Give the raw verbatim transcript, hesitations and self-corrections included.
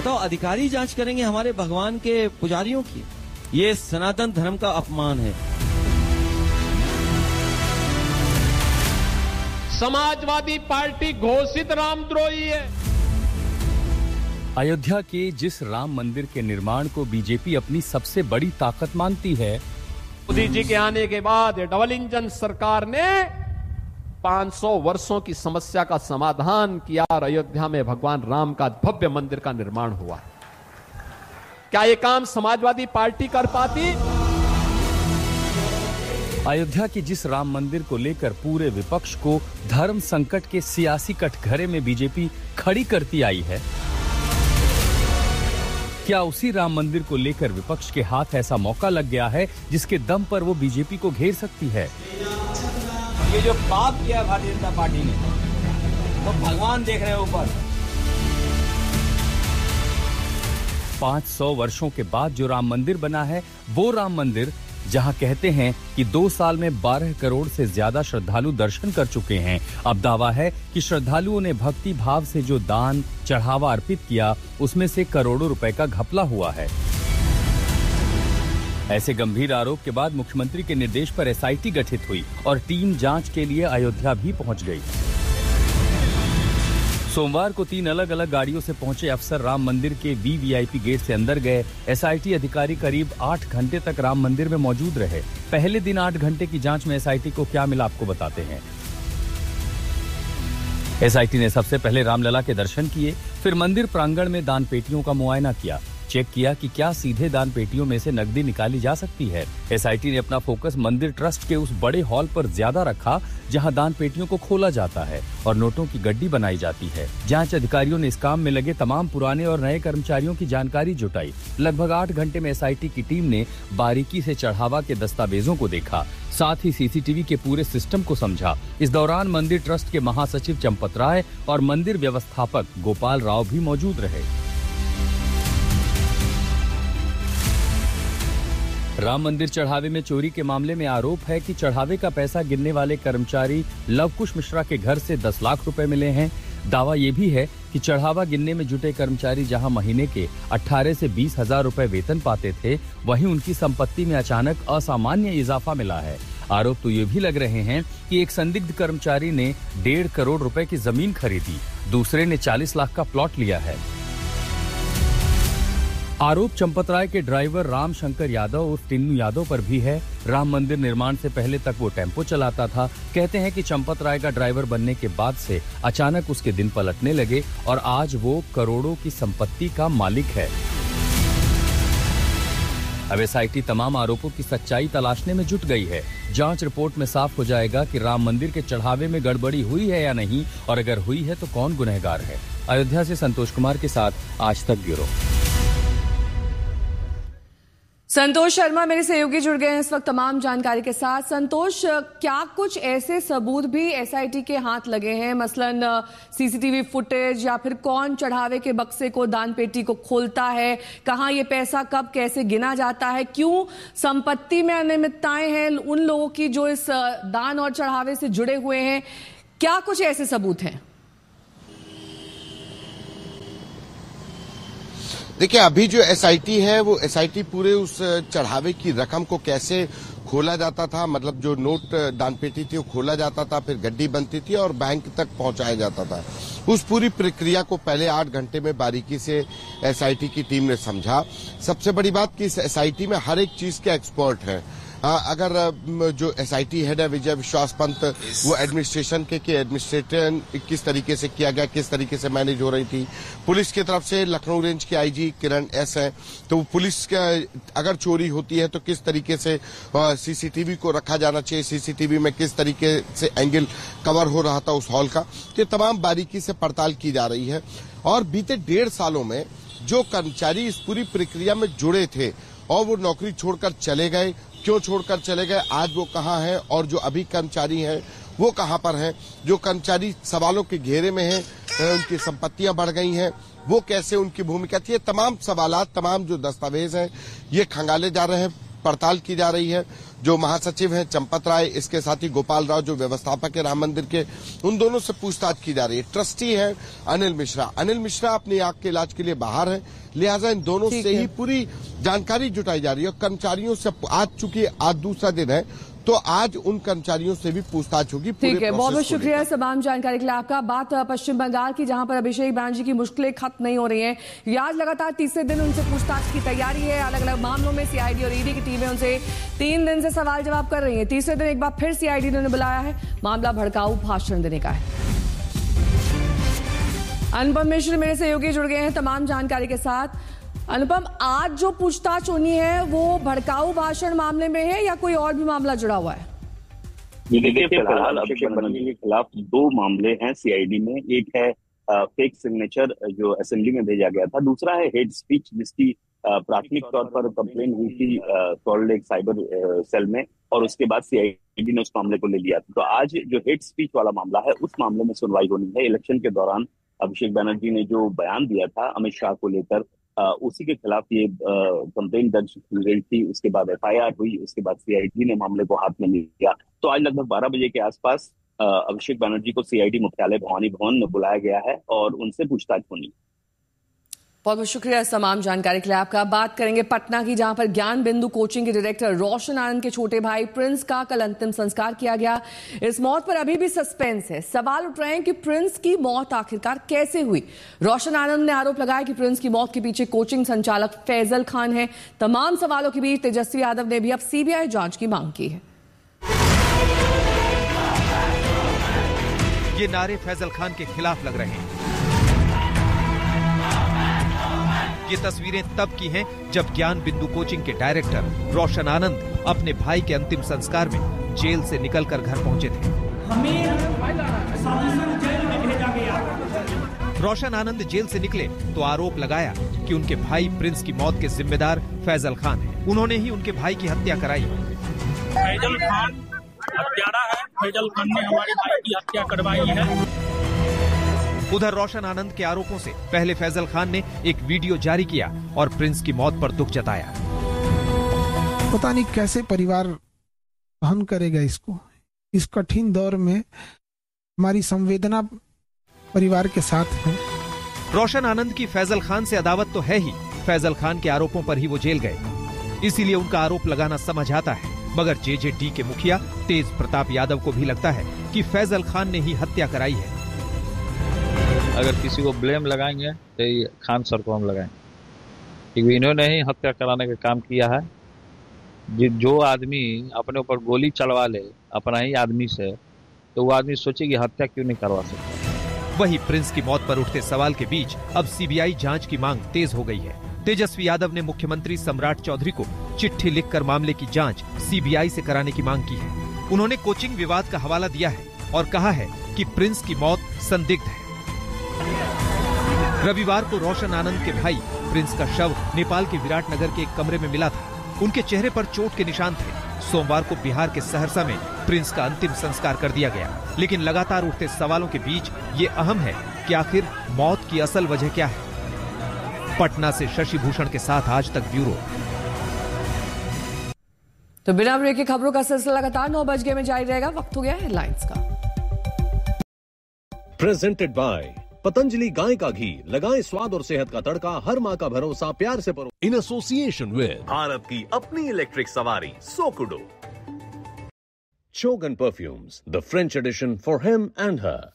बताओ, अधिकारी जांच करेंगे हमारे भगवान के पुजारियों की? ये सनातन धर्म का अपमान है। समाजवादी पार्टी घोषित रामद्रोही है। अयोध्या के जिस राम मंदिर के निर्माण को बीजेपी अपनी सबसे बड़ी ताकत मानती है, मोदी जी के आने के बाद डबल इंजन सरकार ने पाँच सौ वर्षों की समस्या का समाधान किया और अयोध्या में भगवान राम का भव्य मंदिर का निर्माण हुआ। क्या ये काम समाजवादी पार्टी कर पाती? अयोध्या के जिस राम मंदिर को लेकर पूरे विपक्ष को धर्म संकट के सियासी कटघरे में बीजेपी खड़ी करती आई है, क्या उसी राम मंदिर को लेकर विपक्ष के हाथ ऐसा मौका लग गया है जिसके दम पर वो बीजेपी को घेर सकती है? ये जो पाप किया भारतीय जनता पार्टी ने, तो भगवान देख रहे हैं ऊपर। पाँच सौ वर्षों के बाद जो राम मंदिर बना है, वो राम मंदिर जहां कहते हैं कि दो साल में बारह करोड़ से ज्यादा श्रद्धालु दर्शन कर चुके हैं। अब दावा है कि श्रद्धालुओं ने भक्ति भाव से जो दान चढ़ावा अर्पित किया, उसमें से करोड़ों रुपए का घपला हुआ है। ऐसे गंभीर आरोप के बाद मुख्यमंत्री के निर्देश पर एसआईटी गठित हुई और टीम जांच के लिए अयोध्या भी पहुंच गई। सोमवार को तीन अलग अलग गाड़ियों से पहुंचे अफसर राम मंदिर के वीवीआईपी गेट से अंदर गए। एसआईटी अधिकारी करीब आठ घंटे तक राम मंदिर में मौजूद रहे। पहले दिन आठ घंटे की जांच में एसआईटी को क्या मिला, आपको बताते हैं। एसआईटी ने सबसे पहले रामलला के दर्शन किए, फिर मंदिर प्रांगण में दान पेटियों का मुआयना किया, चेक किया कि क्या सीधे दान पेटियों में से नकदी निकाली जा सकती है। एसआईटी ने अपना फोकस मंदिर ट्रस्ट के उस बड़े हॉल पर ज्यादा रखा जहां दान पेटियों को खोला जाता है और नोटों की गड्डी बनाई जाती है। जांच अधिकारियों ने इस काम में लगे तमाम पुराने और नए कर्मचारियों की जानकारी जुटाई। लगभग आठ घंटे में एसआईटी की टीम ने बारीकी से चढ़ावा के दस्तावेजों को देखा, साथ ही सीसीटीवी के पूरे सिस्टम को समझा। इस दौरान मंदिर ट्रस्ट के महासचिव चंपत राय और मंदिर व्यवस्थापक गोपाल राव भी मौजूद रहे। राम मंदिर चढ़ावे में चोरी के मामले में आरोप है कि चढ़ावे का पैसा गिनने वाले कर्मचारी लवकुश मिश्रा के घर से दस लाख रुपए मिले हैं। दावा यह भी है कि चढ़ावा गिनने में जुटे कर्मचारी जहां महीने के अठारह से बीस हजार रुपए वेतन पाते थे, वहीं उनकी संपत्ति में अचानक असामान्य इजाफा मिला है। आरोप तो ये भी लग रहे हैं कि एक संदिग्ध कर्मचारी ने डेढ़ करोड़ रुपए की जमीन खरीदी, दूसरे ने चालीस लाख का प्लॉट लिया है। आरोप चंपत राय के ड्राइवर राम शंकर यादव और टिन्नू यादव पर भी है। राम मंदिर निर्माण से पहले तक वो टेम्पो चलाता था। कहते हैं कि चंपत राय का ड्राइवर बनने के बाद से अचानक उसके दिन पलटने लगे और आज वो करोड़ों की संपत्ति का मालिक है। अब एसआईटी तमाम आरोपों की सच्चाई तलाशने में जुट गई है। जांच रिपोर्ट में साफ हो जाएगा कि राम मंदिर के चढ़ावे में गड़बड़ी हुई है या नहीं, और अगर हुई है तो कौन गुनहगार है। अयोध्या से संतोष कुमार के साथ आज तक ब्यूरो। संतोष शर्मा मेरे सहयोगी जुड़ गए हैं इस वक्त तमाम जानकारी के साथ। संतोष, क्या कुछ ऐसे सबूत भी एसआईटी के हाथ लगे हैं, मसलन सीसीटीवी फुटेज या फिर कौन चढ़ावे के बक्से को, दान पेटी को खोलता है, कहां ये पैसा कब कैसे गिना जाता है, क्यों संपत्ति में अनियमितताएं हैं उन लोगों की जो इस दान और चढ़ावे से जुड़े हुए हैं, क्या कुछ ऐसे सबूत हैं? देखिए, अभी जो एसआईटी है वो एसआईटी पूरे उस चढ़ावे की रकम को कैसे खोला जाता था, मतलब जो नोट दान पेटी थी वो खोला जाता था, फिर गड्डी बनती थी और बैंक तक पहुंचाया जाता था, उस पूरी प्रक्रिया को पहले आठ घंटे में बारीकी से एसआईटी की टीम ने समझा। सबसे बड़ी बात कि इस एसआईटी में हर एक चीज के एक्सपर्ट हैं। अगर जो एसआईटी हेड है विजय विश्वास पंत, वो एडमिनिस्ट्रेशन के कि एडमिनिस्ट्रेशन किस तरीके से किया गया, किस तरीके से मैनेज हो रही थी। पुलिस की तरफ से लखनऊ रेंज के आईजी किरण एस है, तो पुलिस का अगर चोरी होती है तो किस तरीके से सीसीटीवी को रखा जाना चाहिए, सीसीटीवी में किस तरीके से एंगल कवर हो रहा था उस हॉल का, ये तमाम बारीकी से पड़ताल की जा रही है। और बीते डेढ़ सालों में जो कर्मचारी इस पूरी प्रक्रिया में जुड़े थे और वो नौकरी छोड़कर चले गए, क्यों छोड़कर चले गए, आज वो कहाँ हैं, और जो अभी कर्मचारी हैं वो कहाँ पर हैं, जो कर्मचारी सवालों के घेरे में हैं, उनकी संपत्तियां बढ़ गई हैं, वो कैसे, उनकी भूमिका थी, ये तमाम सवालात, तमाम जो दस्तावेज हैं ये खंगाले जा रहे हैं, पड़ताल की जा रही है। जो महासचिव हैं चंपत राय, इसके साथ ही गोपाल राव जो व्यवस्थापक है राम मंदिर के, उन दोनों से पूछताछ की जा रही है। ट्रस्टी है अनिल मिश्रा, अनिल मिश्रा अपनी आंख के इलाज के लिए बाहर है, लिहाजा इन दोनों से ही पूरी जानकारी जुटाई जा रही है। और कर्मचारियों से आज चूंकि आज दूसरा दिन है तो आज उन कर्मचारियों से भी पूछताछ होगी। ठीक है, बहुत बहुत शुक्रिया तमाम जानकारी के लिए आपका। बात पश्चिम बंगाल की, जहां पर अभिषेक बैनर्जी की मुश्किलें खत्म नहीं हो रही हैं। आज लगातार तीसरे दिन उनसे पूछताछ की तैयारी है। अलग अलग मामलों में सीआईडी और ईडी की टीमें उनसे तीन दिन से सवाल जवाब कर रही है। तीसरे दिन एक बार फिर सीआईडी ने बुलाया है, मामला भड़काऊ भाषण देने का है। अनुपम मिश्र मेरे सहयोगी जुड़ गए हैं तमाम जानकारी के साथ। अनुपम, आज जो पूछताछ होनी है वो भड़काऊ भाषण मामले में है या कोई और भी मामला जुड़ा हुआ है? देखिए, फिलहाल अभिषेक बनर्जी के खिलाफ दो मामले हैं सीआईडी में। एक है फेक सिग्नेचर जो असेंबली में भेजा गया था, दूसरा है हेट स्पीच जिसकी प्राथमिक तौर पर कंप्लेन हुई थी सॉल्ट लेक साइबर सेल में, और उसके बाद सीआईडी ने उस मामले को ले लिया था। तो आज जो हेट स्पीच वाला मामला है उस मामले में सुनवाई होनी है। इलेक्शन के दौरान अभिषेक बनर्जी ने जो बयान दिया था अमित शाह को लेकर, Uh, उसी के खिलाफ ये कंप्लेन दर्ज की गई थी। उसके बाद एफआईआर हुई, उसके बाद सीआईडी ने मामले को हाथ में लिया। तो आज लगभग बारह बजे के आसपास अभिषेक बनर्जी को सीआईडी मुख्यालय भवानी भवन में बुलाया गया है और उनसे पूछताछ होनी। बहुत बहुत शुक्रिया इस तमाम जानकारी के लिए आपका। बात करेंगे पटना की, जहां पर ज्ञान बिंदु कोचिंग के डायरेक्टर रोशन आनंद के छोटे भाई प्रिंस का कल अंतिम संस्कार किया गया। इस मौत पर अभी भी सस्पेंस है। सवाल उठ रहे हैं कि प्रिंस की मौत आखिरकार कैसे हुई। रोशन आनंद ने आरोप लगाया कि प्रिंस की मौत के पीछे कोचिंग संचालक फैजल खान है। तमाम सवालों के बीच तेजस्वी यादव ने भी अब सीबीआई जांच की मांग की है। ये नारे फैजल खान के खिलाफ लग रहे हैं। ये तस्वीरें तब की हैं जब ज्ञान बिंदु कोचिंग के डायरेक्टर रोशन आनंद अपने भाई के अंतिम संस्कार में जेल से निकलकर घर पहुंचे थे। हमें जेल में भेजा गया। रोशन आनंद जेल से निकले तो आरोप लगाया कि उनके भाई प्रिंस की मौत के जिम्मेदार फैजल खान हैं। उन्होंने ही उनके भाई की हत्या कराई। फैजल खान हत्यारा है। फैजल खान ने हमारे भाई की हत्या करवाई है। उधर रोशन आनंद के आरोपों से पहले फैजल खान ने एक वीडियो जारी किया और प्रिंस की मौत पर दुख जताया। पता नहीं कैसे परिवार सहन करेगा इसको। इस कठिन दौर में हमारी संवेदना परिवार के साथ है। रोशन आनंद की फैजल खान से अदावत तो है ही, फैजल खान के आरोपों पर ही वो जेल गए, इसीलिए उनका आरोप लगाना समझ आता है। मगर जेजेडी के मुखिया तेज प्रताप यादव को भी लगता है कि फैजल खान ने ही हत्या कराई है। अगर किसी को ब्लेम लगाएंगे तो ये खान सर को हम लगाएंगे, क्योंकि इन्होंने ही हत्या कराने का काम किया है। जो आदमी अपने ऊपर गोली चलवा ले अपना ही आदमी से, तो वो आदमी सोचे कि हत्या क्यों नहीं करवा सकता। वही प्रिंस की मौत पर उठते सवाल के बीच अब सीबीआई जांच की मांग तेज हो गई है। तेजस्वी यादव ने मुख्यमंत्री सम्राट चौधरी को चिट्ठी लिखकर मामले की जांच सीबीआई से कराने की मांग की है। उन्होंने कोचिंग विवाद का हवाला दिया है और कहा है कि प्रिंस की मौत संदिग्ध है। रविवार को रोशन आनंद के भाई प्रिंस का शव नेपाल के विराटनगर के एक कमरे में मिला था। उनके चेहरे पर चोट के निशान थे। सोमवार को बिहार के सहरसा में प्रिंस का अंतिम संस्कार कर दिया गया। लेकिन लगातार उठते सवालों के बीच ये अहम है कि आखिर मौत की असल वजह क्या है। पटना से शशि भूषण के साथ आज तक ब्यूरो। तो बिना ब्रेक की खबरों का सिलसिला लगातार नौ बज गए में जारी रहेगा। वक्त हो गया हेडलाइंस का। प्रेजेंटेड बाय पतंजलि गाय का घी, लगाएं स्वाद और सेहत का तड़का, हर माँ का भरोसा, प्यार से परो। इन एसोसिएशन विद भारत की अपनी इलेक्ट्रिक सवारी सोकुडो, चोगन perfumes, the French addition for him and her.